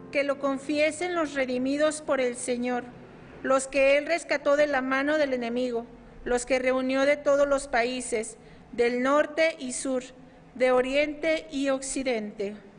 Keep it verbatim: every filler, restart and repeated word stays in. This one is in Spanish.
que lo confiesen los redimidos por el Señor, los que Él rescató de la mano del enemigo, los que reunió de todos los países, del norte y sur, de oriente y occidente.